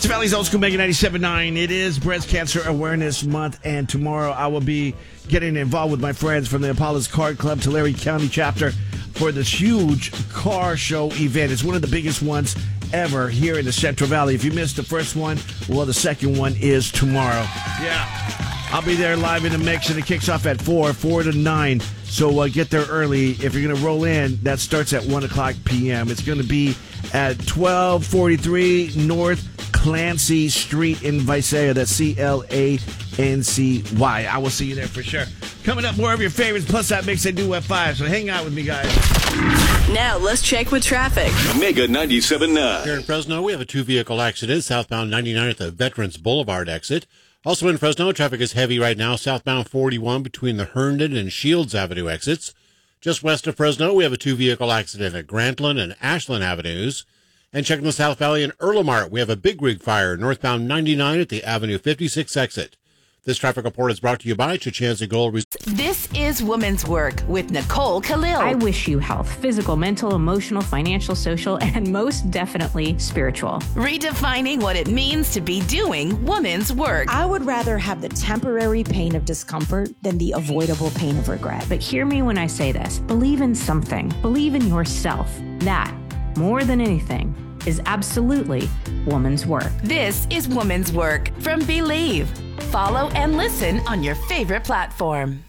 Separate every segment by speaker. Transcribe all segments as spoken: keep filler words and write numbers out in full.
Speaker 1: It's Valley's Old School Mega ninety-seven point nine. It is Breast Cancer Awareness Month, and tomorrow I will be getting involved with my friends from the Apollos Card Club Tulare County chapter for this huge car show event. It's one of the biggest ones ever here in the Central Valley. If you missed the first one, well, the second one is tomorrow. Yeah. I'll be there live in the mix, and it kicks off at four, four to nine. So uh, get there early. If you're going to roll in, that starts at one o'clock p.m. It's going to be at twelve forty-three North Clancy Street in Visalia. That's C L A N C Y. I will see you there for sure. Coming up, more of your favorites, plus that mix they do at five. So hang out with me, guys.
Speaker 2: Now, let's check with traffic.
Speaker 3: Mega ninety-seven point nine.
Speaker 4: Here in Fresno, we have a two-vehicle accident, southbound ninety-nine at the Veterans Boulevard exit. Also in Fresno, traffic is heavy right now, southbound forty-one between the Herndon and Shields Avenue exits. Just west of Fresno, we have a two-vehicle accident at Grantland and Ashland Avenues. And checking the South Valley in Erlamart, we have a big rig fire northbound ninety-nine at the Avenue fifty-six exit. This traffic report is brought to you by Chichanza Gold.
Speaker 2: This is Women's Work with Nicole Khalil.
Speaker 5: I wish you health, physical, mental, emotional, financial, social, and most definitely spiritual.
Speaker 2: Redefining what it means to be doing women's work.
Speaker 6: I would rather have the temporary pain of discomfort than the avoidable pain of regret.
Speaker 5: But hear me when I say this. Believe in something. Believe in yourself. That, more than anything, is absolutely woman's work.
Speaker 2: This is Woman's Work from Believe. Follow and listen on your favorite platform.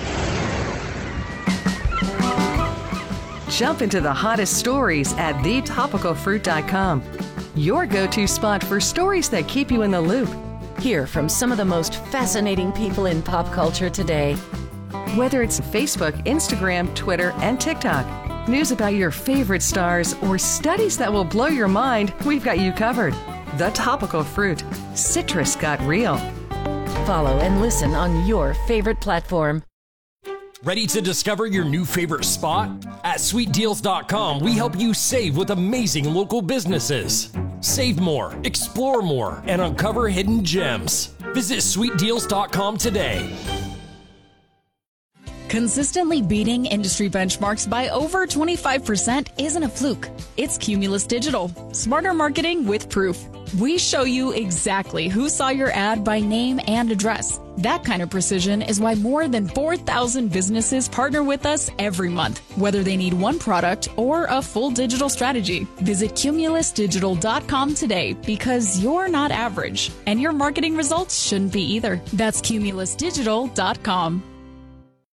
Speaker 7: Jump into the hottest stories at the topical fruit dot com. Your go-to spot for stories that keep you in the loop.
Speaker 8: Hear from some of the most fascinating people in pop culture today.
Speaker 7: Whether it's Facebook, Instagram, Twitter, and TikTok, news about your favorite stars, or studies that will blow your mind, we've got you covered. The Topical Fruit. Citrus got real.
Speaker 8: Follow and listen on your favorite platform.
Speaker 9: Ready to discover your new favorite spot? At sweet deals dot com, we help you save with amazing local businesses. Save more, explore more, and uncover hidden gems. Visit sweet deals dot com today.
Speaker 10: Consistently beating industry benchmarks by over twenty-five percent isn't a fluke. It's Cumulus Digital. Smarter marketing with proof. We show you exactly who saw your ad by name and address. That kind of precision is why more than four thousand businesses partner with us every month, whether they need one product or a full digital strategy. Visit Cumulus Digital dot com today, because you're not average, and your marketing results shouldn't be either. That's Cumulus Digital dot com.